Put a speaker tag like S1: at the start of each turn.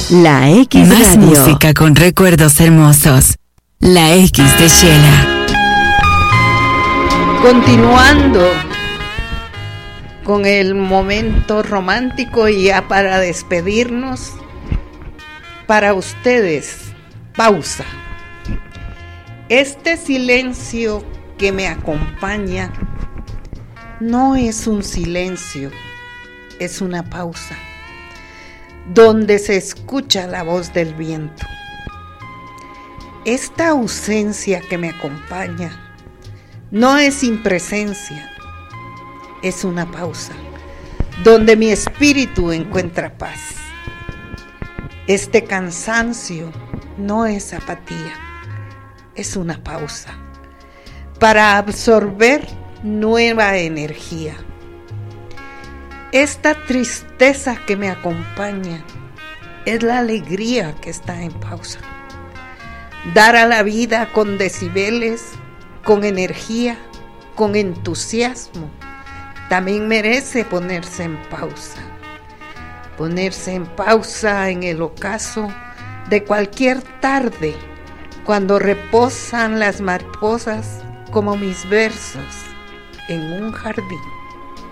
S1: La X
S2: Más
S1: Radio.
S2: música con recuerdos hermosos. La X de Shela.
S3: Continuando con el momento romántico y ya para despedirnos, para ustedes, pausa. Este silencio que me acompaña no es un silencio, es una pausa, donde se escucha la voz del viento. Esta ausencia que me acompaña no es sin presencia, es una pausa, donde mi espíritu encuentra paz. Este cansancio no es apatía, es una pausa, para absorber nueva energía. Esta tristeza que me acompaña es la alegría que está en pausa. Dar a la vida con decibeles, con energía, con entusiasmo, también merece ponerse en pausa. Ponerse en pausa en el ocaso de cualquier tarde, cuando reposan las mariposas como mis versos en un jardín.